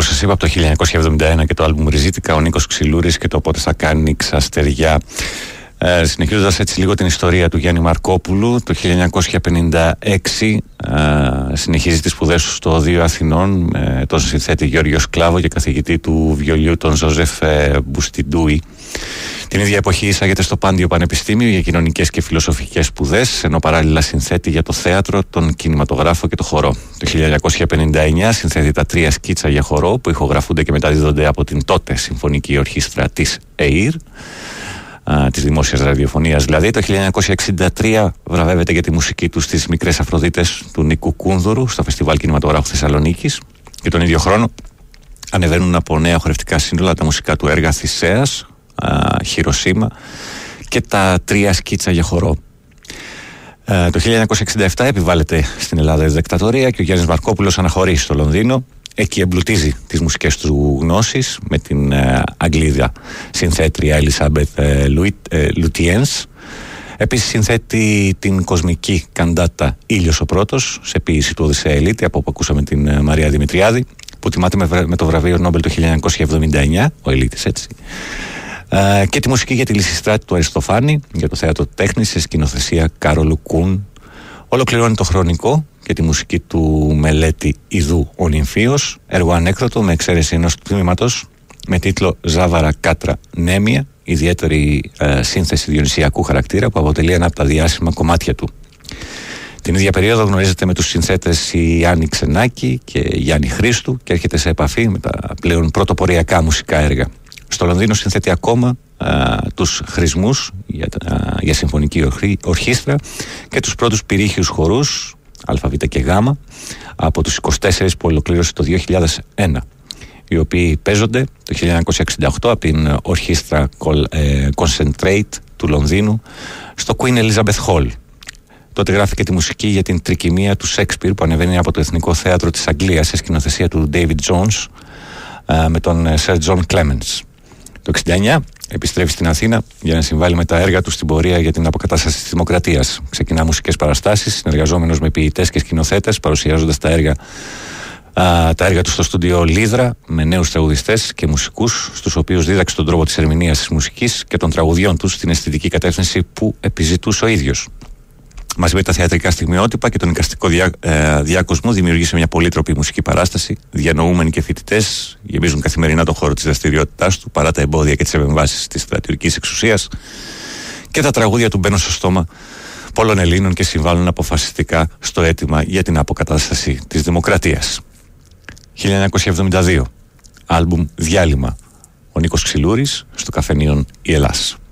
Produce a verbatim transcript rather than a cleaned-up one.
όπως σας είπα, από το χίλια εννιακόσια εβδομήντα ένα και το άλμπουμ Ριζίτικα, ο Νίκος Ξυλούρης και το «Πότε θα κάνει ξαστεριά». Ε, συνεχίζοντας έτσι λίγο την ιστορία του Γιάννη Μαρκόπουλου, το χίλια εννιακόσια πενήντα έξι ε, συνεχίζει τις σπουδές του στο Οδείο Αθηνών με τον συνθέτη Γιώργιο Σκλάβο και καθηγητή του βιολιού τον Ζωζεφ ε, Μπουστιντούι. Την ίδια εποχή εισάγεται στο Πάντιο Πανεπιστήμιο για κοινωνικές και φιλοσοφικές σπουδές, ενώ παράλληλα συνθέτει για το θέατρο, τον κινηματογράφο και το χορό. Το χίλια εννιακόσια πενήντα εννιά συνθέτει τα τρία σκίτσα για χορό που ηχογραφούνται και μεταδίδονται από την τότε Συμφωνική Ορχήστρα της ΕΙΡ, της Δημόσιας Ραδιοφωνίας δηλαδή. Το χίλια εννιακόσια εξήντα τρία βραβεύεται για τη μουσική του στις Μικρές Αφροδίτες του Νίκου Κούνδουρου στο Φεστιβάλ Κινηματογράφου Θεσσαλονίκης, και τον ίδιο χρόνο ανεβαίνουν από νέα χορευτικά σύνολα τα μουσικά του έργα Θησέας, Χειροσίμα και τα τρία σκίτσα για χορό. Ε, το χίλια εννιακόσια εξήντα επτά επιβάλλεται στην Ελλάδα η δικτατορία και ο Γιάννης Μαρκόπουλος αναχωρεί στο Λονδίνο. Εκεί εμπλουτίζει τις μουσικές του γνώσεις με την ε, Αγγλίδα συνθέτρια Ελισάμπεθ ε, ε, Λουτιένς. Επίσης συνθέτει την κοσμική καντάτα «Ήλιος ο πρώτος» σε ποίηση του Οδυσσέα Ελίτη, από όπου ακούσαμε την ε, Μαρία Δημητριάδη, που τιμάται με, με το βραβείο Νόμπελ το χίλια εννιακόσια εβδομήντα εννιά, ο Ελίτης έτσι. Ε, και τη μουσική για τη Λυσιστράτη του Αριστοφάνη, για το θέατρο τέχνης σε σκηνοθεσία Κάρολου Κούν. Ολοκληρώνει το χρονικό και τη μουσική του μελέτη Ιδού ο Νυμφίος, έργο ανέκδοτο με εξαίρεση ενός τμήματος με τίτλο «Ζάβαρα Κάτρα Νέμια», ιδιαίτερη ε, σύνθεση διονυσιακού χαρακτήρα που αποτελεί ένα από τα διάσημα κομμάτια του. Την ίδια περίοδο γνωρίζεται με τους συνθέτες Ιάννη Ξενάκη και Γιάννη Χρήστου και έρχεται σε επαφή με τα πλέον πρωτοποριακά μουσικά έργα. Στο Λονδίνο συνθέτει ακόμα α, τους χρησμούς για, α, για συμφωνική ορχή, ορχήστρα και τους πρώτους πυρήχιους χορούς Α, Β και Γ από τους είκοσι τέσσερις που ολοκλήρωσε το δύο χιλιάδες ένα, οι οποίοι παίζονται το χίλια εννιακόσια εξήντα οκτώ από την ορχήστρα ε, Concentrate του Λονδίνου στο Queen Elizabeth Hall. Τότε γράφηκε τη μουσική για την τρικυμία του Σέξπιρ που ανεβαίνει από το Εθνικό Θέατρο της Αγγλίας σε σκηνοθεσία του David Jones α, με τον Sir John Clements. Το εξήντα εννιά επιστρέφει στην Αθήνα για να συμβάλλει με τα έργα του στην πορεία για την αποκατάσταση της δημοκρατίας. Ξεκινά μουσικές παραστάσεις, συνεργαζόμενος με ποιητές και σκηνοθέτες, παρουσιάζοντας τα έργα, α, τα έργα του στο στούντιο Λίδρα με νέους τραγουδιστές και μουσικούς, στους οποίους δίδαξε τον τρόπο της ερμηνείας της μουσικής και των τραγουδιών τους στην αισθητική κατεύθυνση που επιζητούσε ο ίδιος. Μαζί με τα θεατρικά στιγμιότυπα και τον εικαστικό διά, ε, διάκοσμο δημιουργήσε μια πολύτροπη μουσική παράσταση. Διανοούμενοι και φοιτητές γεμίζουν καθημερινά τον χώρο της δραστηριότητάς του παρά τα εμπόδια και τις επεμβάσεις της στρατιωτικής εξουσίας, και τα τραγούδια του μπαίνουν στο στόμα πολλών Ελλήνων και συμβάλλουν αποφασιστικά στο αίτημα για την αποκατάσταση της δημοκρατίας. χίλια εννιακόσια εβδομήντα δύο, άλμπουμ Διάλειμμα, ο Νίκος Ξυλούρης στο Καφενείο η Ελλάς.